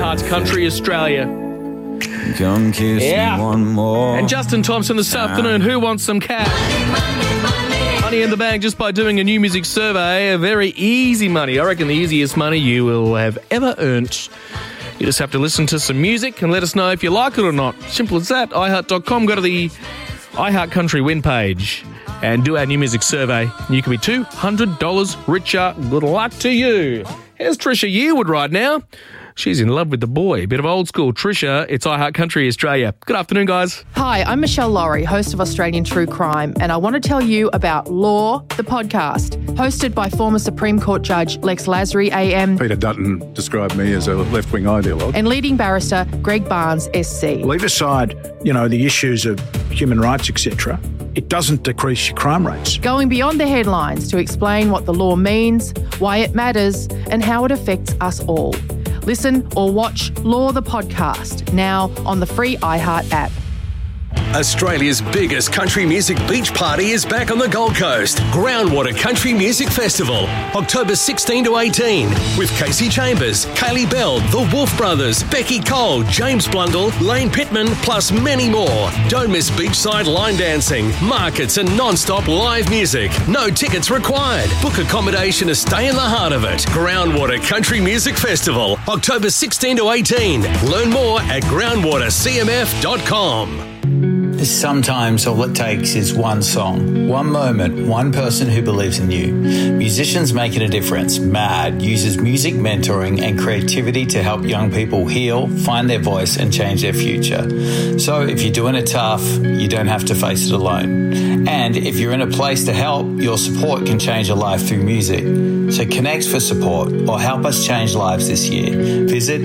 iHeart Country Australia. Come kiss me one more. And Justin Thompson this afternoon, Who Wants Some Cash? Money in the bank just by doing a new music survey. A very easy money. I reckon the easiest money you will have ever earned. You just have to listen to some music and let us know if you like it or not. Simple as that. iHeart.com. Go to the iHeart Country win page and do our new music survey. You can be $200 richer. Good luck to you. Here's Trisha Yearwood right now. She's in love with the boy. Bit of old school Trisha. It's iHeart Country Australia. Good afternoon, guys. Hi, I'm Michelle Laurie, host of Australian True Crime, and I want to tell you about Law, the podcast, hosted by former Supreme Court Judge Lex Lasry AM. Peter Dutton described me as a left-wing ideologue. And leading barrister Greg Barnes SC. Leave aside, the issues of human rights, etc. It doesn't decrease your crime rates. Going beyond the headlines to explain what the law means, why it matters, and how it affects us all. Listen or watch Law the Podcast, now on the free iHeart app. Australia's biggest country music beach party is back on the Gold Coast. Groundwater Country Music Festival, October 16 to 18, with Casey Chambers, Kaylee Bell, The Wolf Brothers, Becky Cole, James Blundell, Lane Pittman, plus many more. Don't miss beachside line dancing, markets and non-stop live music. No tickets required. Book accommodation to stay in the heart of it. Groundwater Country Music Festival, October 16 to 18. Learn more at groundwatercmf.com. Sometimes all it takes is one song, one moment, one person who believes in you. Musicians Making a Difference, MAD, uses music mentoring and creativity to help young people heal, find their voice and change their future. So if you're doing it tough, you don't have to face it alone. And if you're in a place to help, your support can change a life through music. So connect for support or help us change lives this year. Visit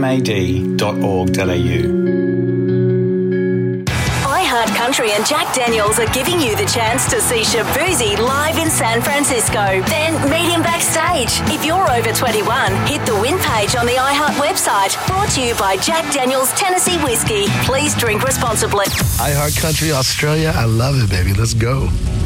mmad.org.au. Country and Jack Daniels are giving you the chance to see Shaboozey live in San Francisco. Then meet him backstage. If you're over 21, hit the win page on the iHeart website. Brought to you by Jack Daniels Tennessee Whiskey. Please drink responsibly. iHeart Country Australia, I love it, baby. Let's go.